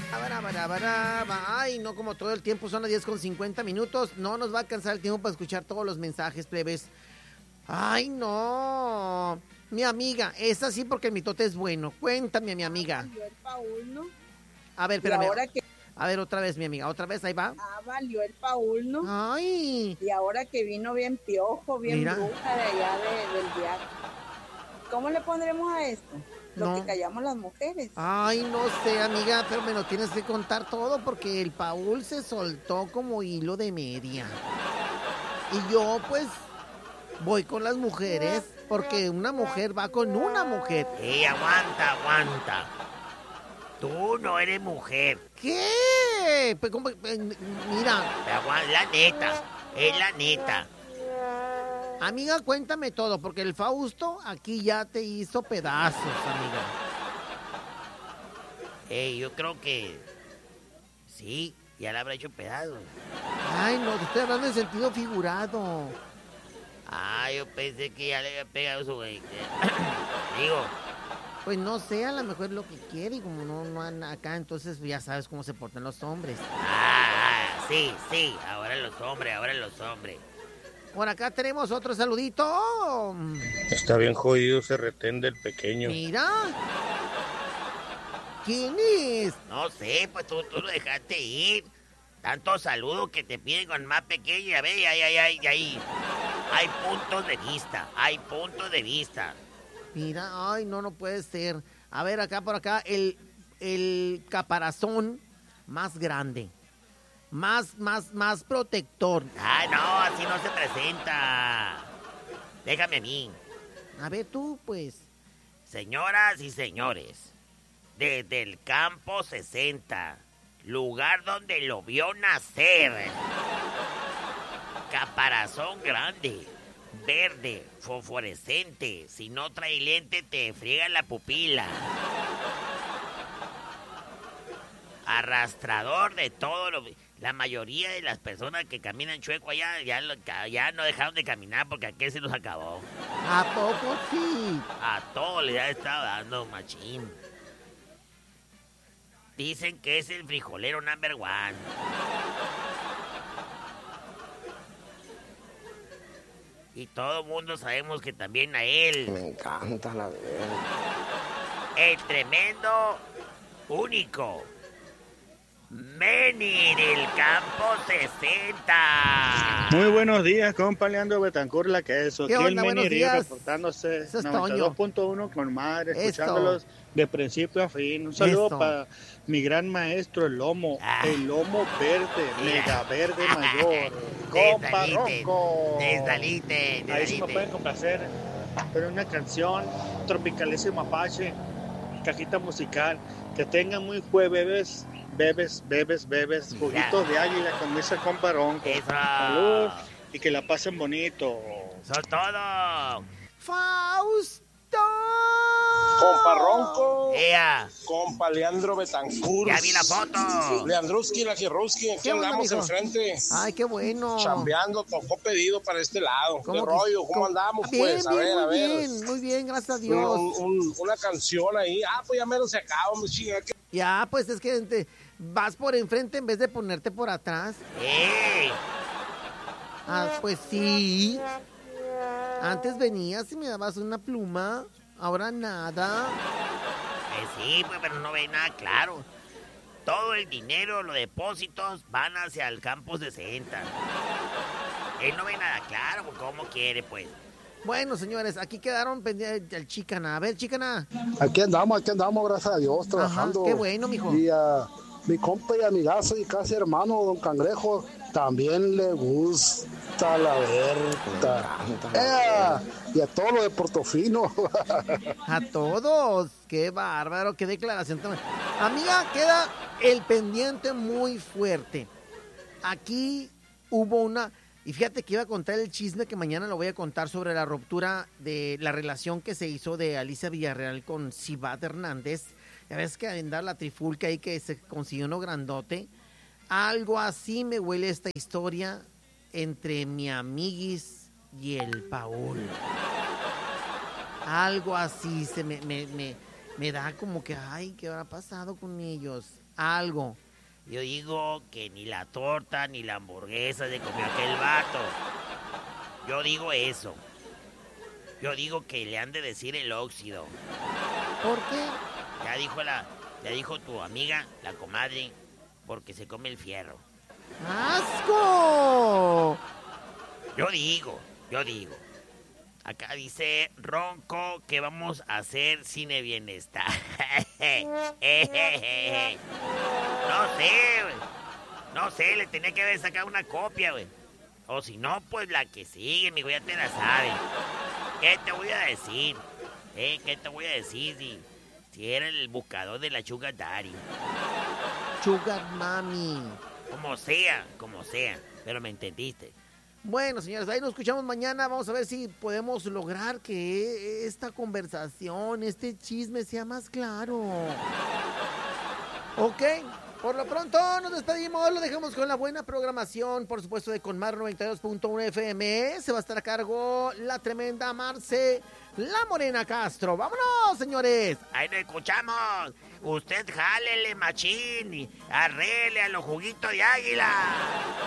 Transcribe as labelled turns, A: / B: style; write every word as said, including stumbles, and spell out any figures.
A: Ay, no, como todo el tiempo son las diez con cincuenta minutos. No nos va a alcanzar el tiempo para escuchar todos los mensajes, plebes. Ay, no. Mi amiga, es así porque el mitote es bueno. Cuéntame, mi amiga.
B: Valió el Paul, ¿no?
A: A ver, espérame.
B: Y ahora que...
A: A ver, otra vez, mi amiga. Otra vez, ahí va.
B: Ah, valió el Paul, ¿no?
A: Ay.
B: Y ahora que vino bien piojo, bien
A: Mira.
B: bruja de allá de, del viaje. ¿Cómo le pondremos a esto? Lo
A: No.
B: que callamos las mujeres.
A: Ay, no sé, amiga, pero me lo tienes que contar todo porque el Paul se soltó como hilo de media. Y yo, pues, voy con las mujeres porque una mujer va con una mujer.
C: ¡Ey, aguanta, aguanta! Tú no eres mujer.
A: ¿Qué? Pues, ¿cómo? Mira.
C: La neta, es la neta.
A: Amiga, cuéntame todo, porque el Fausto aquí ya te hizo pedazos, amiga.
C: Ey, yo creo que... Sí, ya la habrá hecho pedazos.
A: Ay, no, te estoy hablando en sentido figurado.
C: Ah, yo pensé que ya le había pegado su... Digo...
A: Pues no sé, a lo mejor es lo que quiere y como no, no han acá, entonces ya sabes cómo se portan los hombres.
C: Ah, sí, sí, ahora los hombres, ahora los hombres.
A: Por acá tenemos otro saludito.
D: Está bien jodido ese retén del pequeño.
A: Mira. ¿Quién es?
C: No sé, pues tú, tú lo dejaste ir. Tantos saludos que te piden con más pequeño. A ver, ay, ay, ay, ay. Hay puntos de vista, hay puntos de vista.
A: Mira, ay, no, no puede ser. A ver, acá por acá, el, el caparazón más grande. Más, más, más protector.
C: Ah, no, así no se presenta. Déjame a mí.
A: A ver tú, pues.
C: Señoras y señores, desde el campo sesenta, lugar donde lo vio nacer. Caparazón grande, verde, fosforescente. Si no trae lente, te friega la pupila. Arrastrador de todo lo... La mayoría de las personas que caminan chueco allá ya, ya no dejaron de caminar porque aquel se nos acabó.
A: ¿A poco sí?
C: A todos les ha estado dando machín. Dicen que es el frijolero number one. Y todo el mundo sabemos que también a él.
E: Me encanta la verdad.
C: El tremendo, único Meni del campo sesenta.
D: Muy buenos días, compa Leandro Betancourt, la que es.
A: ¿Qué
D: Aquí el
A: onda?
D: Meni
A: Buenos
D: Río
A: días.
D: reportándose
A: Eso es
D: noventa y dos punto uno con madre,
A: Eso.
D: escuchándolos de principio a fin. Un saludo
A: Eso.
D: para mi gran maestro, el lomo,
C: Ah.
D: el lomo verde,
C: Mira.
D: mega verde mayor. Compa
C: Desalite,
D: Ronco.
C: desalite,
D: Ahí sí me
C: desalite.
D: pueden complacer. Pero una canción tropicalísima Apache, cajita musical, que tengan muy jueves. Bebes, bebes, bebes, juguitos de águila, como dice el compa Ronco.
C: Eso.
D: Salud y que la pasen bonito.
C: Eso es todo.
A: ¡Fausto!
F: Compa Ronco,
C: Ea,
F: compa Leandro Betancourt.
C: ya vi la foto.
F: Leandruski, la Jirruski, aquí
A: ¿Qué onda,
F: andamos
A: mijo?
F: enfrente.
A: Ay, qué bueno.
F: Chambeando, tocó pedido para este lado. ¿Qué
A: ¿Cómo que-
F: rollo? ¿Cómo
A: cómo-
F: andamos,
A: Bien,
F: pues? A
A: bien,
F: ver, a
A: muy
F: ver.
A: bien, muy bien, gracias a
F: Un-
A: Dios.
F: un- una canción ahí. Ah, pues ya menos se acaba, mi chinga. ¿Qué?
A: Ya, pues es que te- vas por enfrente en vez de ponerte por atrás.
C: ¡Ey!
A: Ah, pues sí. Antes venías y me dabas una pluma, ahora nada.
C: Eh, sí, pues, pero no ve nada claro. Todo el dinero, los depósitos van hacia el campo sesenta. Él no ve nada claro, pues, ¿cómo quiere, pues?
A: Bueno, señores, aquí quedaron pendientes del Chicana. A ver, Chicana.
G: Aquí andamos, aquí andamos, gracias a Dios, trabajando.
A: Ajá, qué bueno, mijo.
G: Y a mi compa y amigazo y casi hermano, don Cangrejo, también le gusta la Berta. ¡Eh! Y a todo lo de Portofino.
A: A todos. Qué bárbaro, qué declaración tan... Amiga, queda el pendiente muy fuerte. Aquí hubo una... Y fíjate que iba a contar el chisme que mañana lo voy a contar sobre la ruptura de la relación que se hizo de Alicia Villarreal con Sibat Hernández. Ya ves que andar la trifulca ahí que se consiguió uno grandote. Algo así me huele esta historia entre mi amiguis y el Paul. Algo así se me, me, me, me da como que, ay, ¿qué habrá pasado con ellos? Algo.
C: Yo digo que ni la torta ni la hamburguesa se comió aquel vato. Yo digo eso. Yo digo que le han de decir el óxido.
A: ¿Por qué?
C: Ya dijo la, ya dijo tu amiga, la comadre, porque se come el fierro.
A: ¡Asco!
C: Yo digo, yo digo. Acá dice Ronco que vamos a hacer cine bienestar. No sé, güey. No sé, le tenía que haber sacado una copia, güey. O si no, pues la que sigue, mi güey, ya te la sabe. ¿Qué te voy a decir? ¿Eh? ¿Qué te voy a decir si, si era el buscador de la Sugar Daddy?
A: Sugar Mami.
C: Como sea, como sea, pero me entendiste.
A: Bueno, señores, ahí nos escuchamos mañana. Vamos a ver si podemos lograr que esta conversación, este chisme sea más claro. Ok, por lo pronto nos despedimos. Lo dejamos con la buena programación, por supuesto, de Conmar noventa y dos punto uno F M. Se va a estar a cargo la tremenda Marce, la Morena Castro. ¡Vámonos, señores!
C: Ahí nos escuchamos. Usted jálele, machín, y arrele a los juguitos de águila.